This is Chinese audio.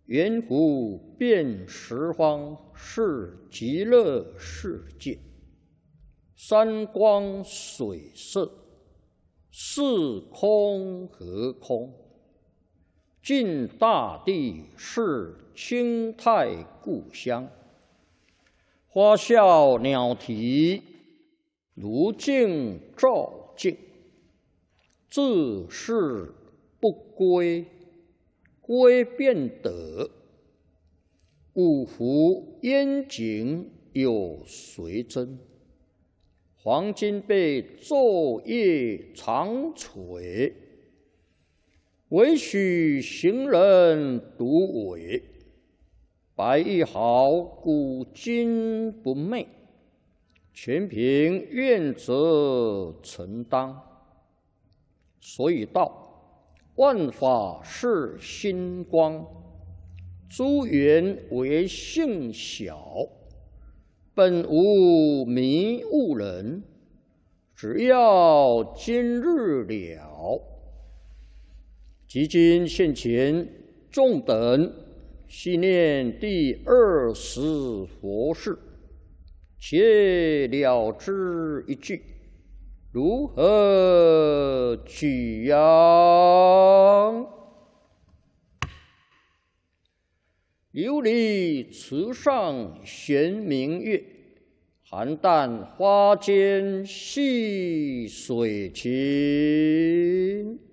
圆湖遍十方是极乐世界，山光水色，是空和空。尽大地是清泰故乡，花笑鸟啼，如镜照镜。自是不归，归便得。五湖烟景有谁真？黄金被昼夜长垂，唯许行人独伟。白玉毫古今不昧，全凭愿者承当。所以道，万法是心光，诸缘为性小，本无迷悟人，只要今日了。即今现前，众等系念第20佛事，且了之一句。如何取样？琉璃池上悬明月，邯郸花间戏水情。